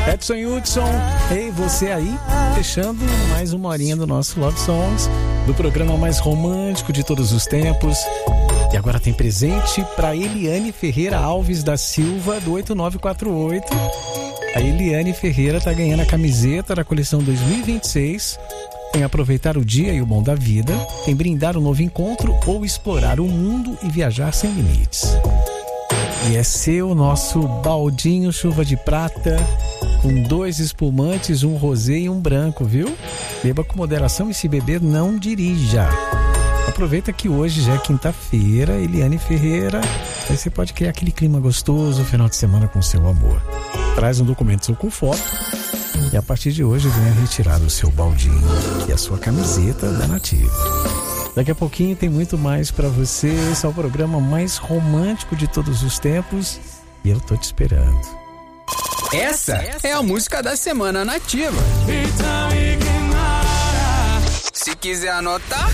Edson Hudson, ei, você aí, fechando mais uma horinha do nosso Love Songs, do programa mais romântico de todos os tempos. E agora tem presente para Eliane Ferreira Alves da Silva, do 8948. A Eliane Ferreira tá ganhando a camiseta da coleção 2026. Tem aproveitar o dia e o bom da vida, tem brindar um novo encontro ou explorar o mundo e viajar sem limites. E é seu nosso baldinho chuva de prata, com 2 espumantes, um rosé e um branco, viu? Beba com moderação e se beber, não dirija. Aproveita que hoje já é quinta-feira, Eliane Ferreira, aí você pode criar aquele clima gostoso, final de semana com seu amor. Traz um documento seu com foto e a partir de hoje venha retirar o seu baldinho e a sua camiseta da Nativa. Daqui a pouquinho tem muito mais pra você. Esse é o programa mais romântico de todos os tempos e eu tô te esperando. Essa é a música da semana Nativa. Se quiser anotar,